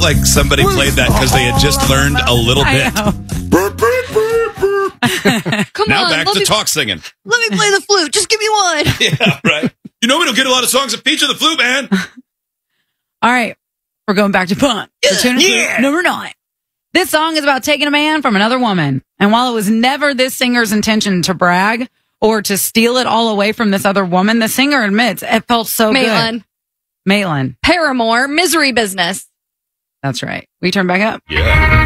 like somebody played that because they had just learned a little bit. Come Now on, back to talk singing. let me play the flute. Just give me one. Yeah, right. You know we don't get a lot of songs that feature the flute, man. All right. We're going back to punt. Number 9. This song is about taking a man from another woman. And while it was never this singer's intention to brag or to steal it all away from this other woman, the singer admits it felt so good. Maitland. Paramore, Misery Business. That's right. We turn back up. Yeah.